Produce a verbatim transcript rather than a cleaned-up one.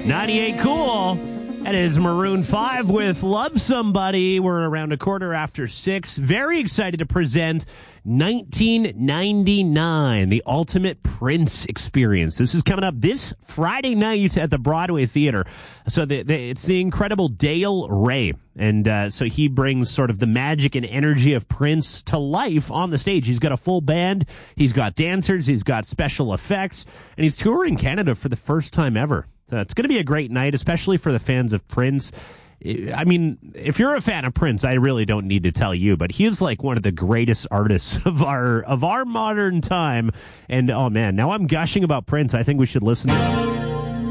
ninety-eight Cool. That is Maroon five with Love Somebody. We're around a quarter after six. Very excited to present nineteen ninety-nine, the ultimate Prince experience. This is coming up this Friday night at the Broadway Theater. So the, the, it's the incredible Dale Ray. And uh, so he brings sort of the magic and energy of Prince to life on the stage. He's got a full band. He's got dancers. He's got special effects. And he's touring Canada for the first time ever. So it's going to be a great night, especially for the fans of Prince. I mean, if you're a fan of Prince, I really don't need to tell you, but he is like one of the greatest artists of our of our modern time. And oh man, now I'm gushing about Prince. I think we should listen to him.